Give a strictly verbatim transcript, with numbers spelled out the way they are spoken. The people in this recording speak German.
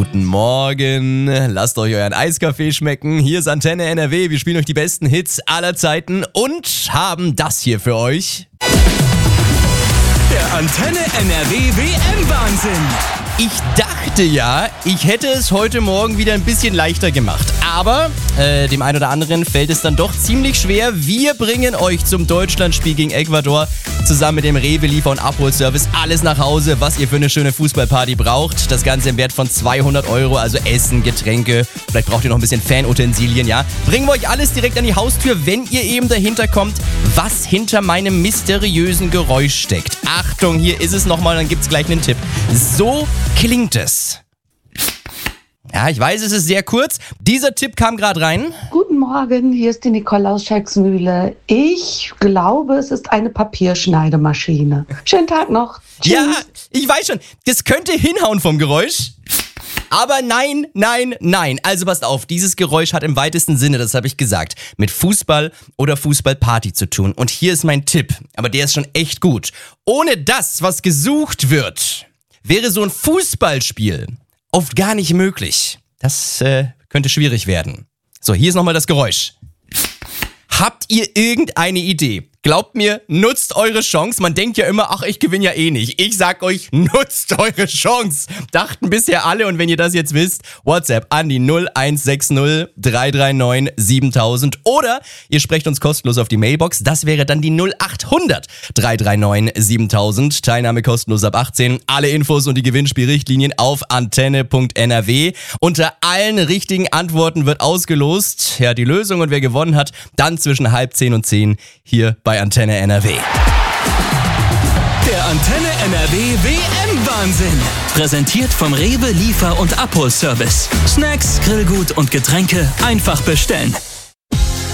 Guten Morgen, lasst euch euren Eiskaffee schmecken. Hier ist Antenne N R W, wir spielen euch die besten Hits aller Zeiten und haben das hier für euch. Der Antenne N R W W M-Wahnsinn. Ich dachte ja, ich hätte es heute Morgen wieder ein bisschen leichter gemacht. Aber äh, dem einen oder anderen fällt es dann doch ziemlich schwer. Wir bringen euch zum Deutschlandspiel gegen Ecuador zusammen mit dem Rewe Liefer- und Abholservice alles nach Hause, was ihr für eine schöne Fußballparty braucht. Das Ganze im Wert von zweihundert Euro, also Essen, Getränke, vielleicht braucht ihr noch ein bisschen Fanutensilien, ja. Bringen wir euch alles direkt an die Haustür, wenn ihr eben dahinter kommt, was hinter meinem mysteriösen Geräusch steckt. Achtung, hier ist es nochmal, dann gibt's gleich einen Tipp. So klingt es. Ja, ich weiß, es ist sehr kurz. Dieser Tipp kam gerade rein. Guten Morgen, hier ist die Nicole aus Schexmühle. Ich glaube, es ist eine Papierschneidemaschine. Schönen Tag noch. Tschüss. Ja, ich weiß schon, das könnte hinhauen vom Geräusch. Aber nein, nein, nein. Also passt auf, dieses Geräusch hat im weitesten Sinne, das habe ich gesagt, mit Fußball oder Fußballparty zu tun. Und hier ist mein Tipp, aber der ist schon echt gut. Ohne das, was gesucht wird, wäre so ein Fußballspiel oft gar nicht möglich. Das äh, könnte schwierig werden. So, hier ist nochmal das Geräusch. Habt ihr irgendeine Idee? Glaubt mir, nutzt eure Chance. Man denkt ja immer, ach, ich gewinne ja eh nicht. Ich sag euch, nutzt eure Chance. Dachten bisher alle, und wenn ihr das jetzt wisst, WhatsApp an die null eins sechs null drei drei neun siebentausend oder ihr sprecht uns kostenlos auf die Mailbox. Das wäre dann die null acht hundert drei drei neun siebentausend. Teilnahme kostenlos ab achtzehn. Alle Infos und die Gewinnspielrichtlinien auf antenne punkt n r w. Unter allen richtigen Antworten wird ausgelost. Ja, die Lösung und wer gewonnen hat, dann zwischen halb zehn und zehn hier bei Antenne N R W. Der Antenne N R W W M-Wahnsinn. Präsentiert vom Rewe Liefer- und Abholservice. Snacks, Grillgut und Getränke einfach bestellen.